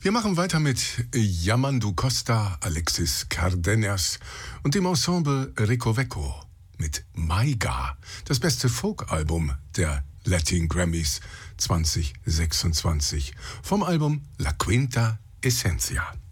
Wir machen weiter mit Yamandu Costa, Alexis Cardenas und dem Ensemble Recoveco mit Maiga, das beste Folk-Album der Latin Grammys 2026 vom Album La Quinta Essencia.